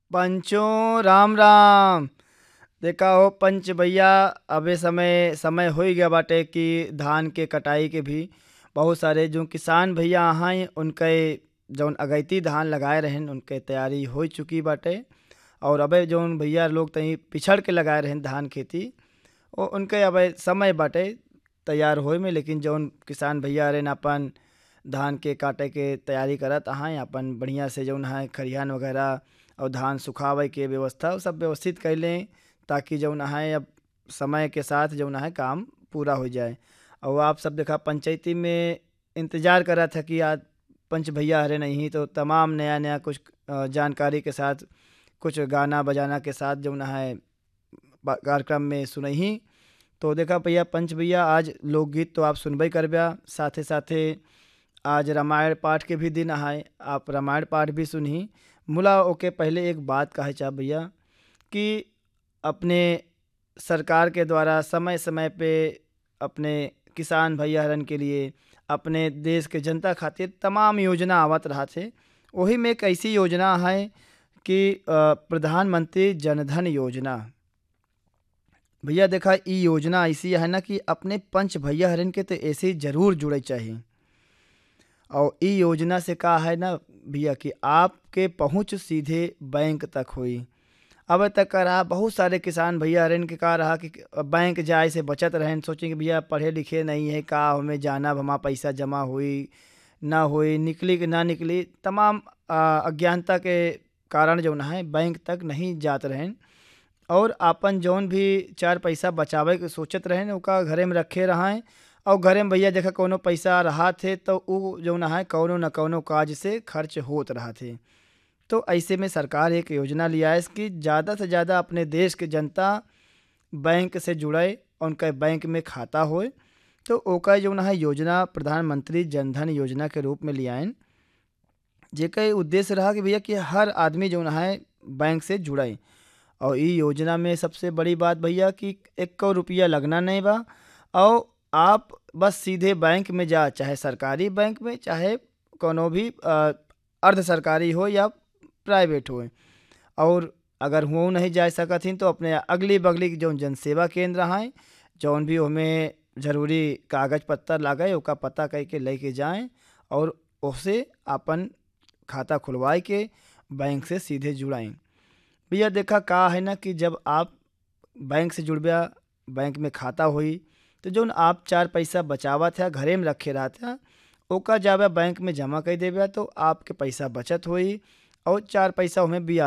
पंचों राम राम। देखा हो पंच भैया, अबे समय समय हो ही गया बाटे कि धान के कटाई के भी बहुत सारे जो किसान भैया हैं उनके जौन अगैती धान लगाए रहन उनके तैयारी हो चुकी बाटे। और अबे जौन भैया लोग तहीं पिछड़ के लगाए रहन धान खेती वो उनके अबे समय बाटे तैयार होए में। लेकिन जौन किसान भैया रहन अपन धान के काटे के तैयारी करत हैं, अपन बढ़िया से जौन है खरिहान वगैरह और धान सुखावे के व्यवस्था वो सब व्यवस्थित कर लें, ताकि जौन है अब समय के साथ जौन है काम पूरा हो जाए। और आप सब देखा पंचायती में इंतज़ार करा था कि आज पंच भैया हरे नहीं तो तमाम नया नया कुछ जानकारी के साथ कुछ गाना बजाना के साथ जौन है कार्यक्रम में सुनही। तो देखा भैया पंच भैया आज लोकगीत तो आप सुनबे करबा, साथे साथे आज रामायण पाठ के भी दिन है, आप रामायण पाठ भी सुनही। मुला ओके पहले एक बात कहे चाह भैया कि अपने सरकार के द्वारा समय समय पे अपने किसान भैया हरन के लिए अपने देश के जनता खातिर तमाम योजना आवत रहा थे। वही में एक ऐसी योजना है कि प्रधानमंत्री जनधन योजना। भैया देखा ये योजना ऐसी है ना कि अपने पंच भैया हरन के तो ऐसे ही जरूर जुड़े चाहिए। और ई योजना से का है ना भैया कि आपके पहुंच सीधे बैंक तक हुई। अब तक का रहा बहुत सारे किसान भैया हरन के का रहा कि बैंक जाए से बचत रहें, सोचें कि भैया पढ़े लिखे नहीं है का हमें जाना हमारा पैसा जमा हुई ना हुई, निकली कि ना निकली, तमाम अज्ञानता के कारण जो है बैंक तक नहीं जात रहें। और अपन जौन भी चार पैसा बचावे के सोचत रहें ओका घरे में रखे रहें। और घरे में भैया देखा कोनो पैसा रहा थे तो वो जो है कौनो न कौनो काज से खर्च होत रहा थे। तो ऐसे में सरकार एक योजना लिया है कि ज़्यादा से ज़्यादा अपने देश के जनता बैंक से जुड़े, उनका बैंक में खाता होए। तो ओका जो है योजना प्रधानमंत्री जनधन योजना के रूप में लिया है, जेका उद्देश्य रहा कि भैया कि हर आदमी जो है बैंक से जुड़े। और ये योजना में सबसे बड़ी बात भैया कि 1 रुपया लगना नहीं बा। और आप बस सीधे बैंक में जा, चाहे सरकारी बैंक में चाहे कोनो भी अर्ध सरकारी हो या प्राइवेट हो। और अगर वो नहीं जा सकथिन तो अपने अगली बगली जो जनसेवा केंद्र हैं जौन भी हमें ज़रूरी कागज पत्तर लागे ओका पता करके लेके जाएं और उससे अपन खाता खुलवाए के बैंक से सीधे जुड़ाएं। भैया देखा का है ना कि जब आप बैंक से जुड़बा, बैंक में खाता हुई तो जो आप चार पैसा बचावा था घरे में रखे रहा था ओका जाबा बैंक में जमा कर देबा तो आपके पैसा बचत हुई और चार पैसा हमें भी